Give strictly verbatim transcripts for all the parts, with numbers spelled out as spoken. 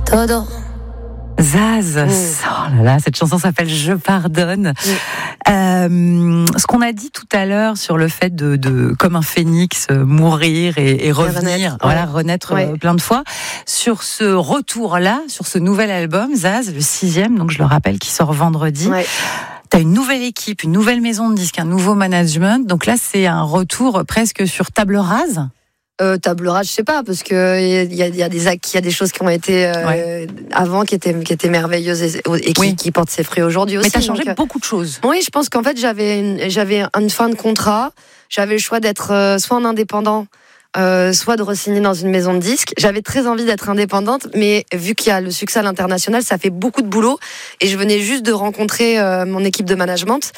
todo. Zaz, mmh. oh là là, cette chanson s'appelle Je pardonne. Mmh. Euh, ce qu'on a dit tout à l'heure sur le fait de, de comme un phénix, mourir et, et revenir, renaître, voilà, ouais. renaître ouais. plein de fois. Sur ce retour-là, sur ce nouvel album, Zaz, le sixième, donc je le rappelle, qui sort vendredi. Ouais. T'as une nouvelle équipe, une nouvelle maison de disques, un nouveau management. Donc là, c'est un retour presque sur table rase. Euh, table rase, je sais pas, parce que il y a, y a des acquis, il y a des choses qui ont été euh, ouais. avant, qui étaient qui étaient merveilleuses et, et qui, oui. qui portent ses fruits aujourd'hui aussi. Mais t'as changé donc, beaucoup de choses. Oui, je pense qu'en fait j'avais une, j'avais une fin de contrat, j'avais le choix d'être euh, soit en indépendant, euh, soit de re-signer dans une maison de disques. J'avais très envie d'être indépendante, mais vu qu'il y a le succès à l'international, ça fait beaucoup de boulot. Et je venais juste de rencontrer euh, mon équipe de management.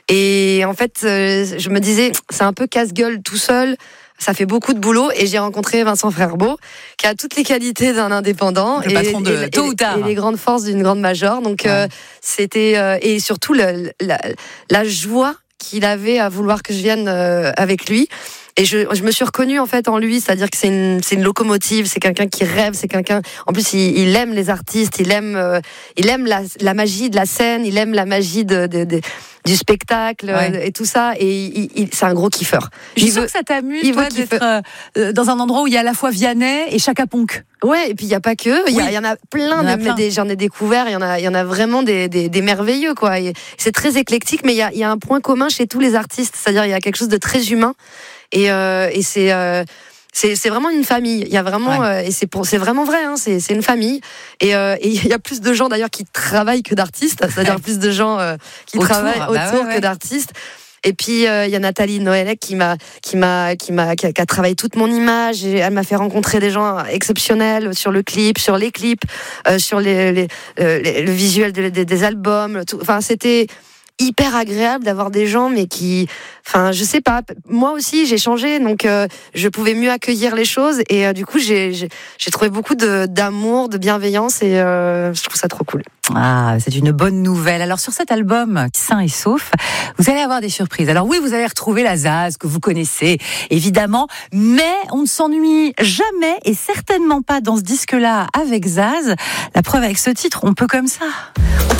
Et en fait, euh, je me disais, c'est un peu casse-gueule tout seul. Ça fait beaucoup de boulot et j'ai rencontré Vincent Frerbeau qui a toutes les qualités d'un indépendant le et, patron de et, tôt ou tard et les grandes forces d'une grande major. Donc ouais. euh, c'était euh, et surtout le, la, la joie qu'il avait à vouloir que je vienne euh, avec lui. Et je, je me suis reconnue en fait en lui, c'est-à-dire que c'est une, c'est une locomotive, c'est quelqu'un qui rêve, c'est quelqu'un. En plus, il, il aime les artistes, il aime, euh, il aime la, la magie de la scène, il aime la magie de, de, de du spectacle ouais. et tout ça. Et il, il, c'est un gros kiffeur. Je suis sûre que ça t'amuse toi, d'être euh, dans un endroit où il y a à la fois Vianney et Chaka Ponk. Ouais, et puis il y a pas que, il oui. y, y en a plein, de, a plein. Des, j'en ai découvert, il y en a, il y en a vraiment des, des, des merveilleux quoi. Et c'est très éclectique, mais il y a, il y a un point commun chez tous les artistes, c'est-à-dire il y a quelque chose de très humain. Et, euh, et c'est, euh, c'est c'est vraiment une famille. Il y a vraiment ouais. euh, et c'est pour c'est vraiment vrai. Hein, c'est c'est une famille. Et euh, et il y a plus de gens d'ailleurs qui travaillent que d'artistes. C'est-à-dire plus de gens euh, qui autour, travaillent autour bah ouais, ouais. que d'artistes. Et puis il euh, y a Nathalie Noëlec qui m'a qui m'a qui m'a qui a, qui a travaillé toute mon image. Et elle m'a fait rencontrer des gens exceptionnels sur le clip, sur les clips, euh, sur les, les, euh, les le visuel des, des, des albums. Tout. Enfin c'était hyper agréable d'avoir des gens mais qui enfin je sais pas moi aussi j'ai changé donc euh, je pouvais mieux accueillir les choses et euh, du coup j'ai, j'ai j'ai trouvé beaucoup de d'amour, de bienveillance et euh, je trouve ça trop cool. Ah, c'est une bonne nouvelle. Alors sur cet album Sain et Sauf, vous allez avoir des surprises. Alors oui, vous allez retrouver la Zaz que vous connaissez évidemment, mais on ne s'ennuie jamais et certainement pas dans ce disque-là avec Zaz. La preuve avec ce titre, on peut comme ça.